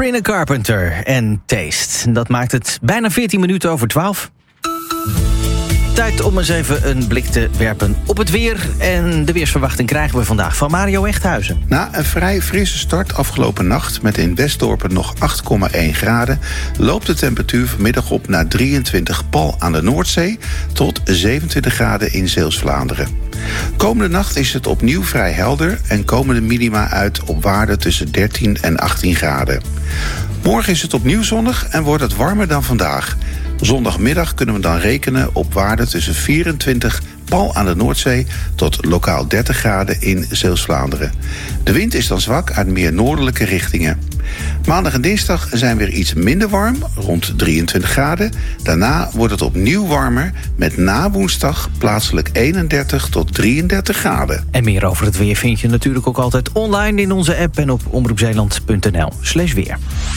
Sabrina Carpenter en Taste. Dat maakt het bijna 14 minuten over 12. Tijd om eens even een blik te werpen op het weer. En de weersverwachting krijgen we vandaag van Mario Echthuizen. Na een vrij frisse start afgelopen nacht met in Westdorpen nog 8,1 graden... loopt de temperatuur vanmiddag op naar 23 pal aan de Noordzee... tot 27 graden in Zeeuws-Vlaanderen. Komende nacht is het opnieuw vrij helder... en komen de minima uit op waarden tussen 13 en 18 graden. Morgen is het opnieuw zonnig en wordt het warmer dan vandaag. Zondagmiddag kunnen we dan rekenen op waarden tussen 24 pal aan de Noordzee... tot lokaal 30 graden in Zeeuws-Vlaanderen. De wind is dan zwak uit meer noordelijke richtingen. Maandag en dinsdag zijn weer iets minder warm, rond 23 graden. Daarna wordt het opnieuw warmer, met na woensdag plaatselijk 31 tot 33 graden. En meer over het weer vind je natuurlijk ook altijd online in onze app... en op omroepzeeland.nl/weer.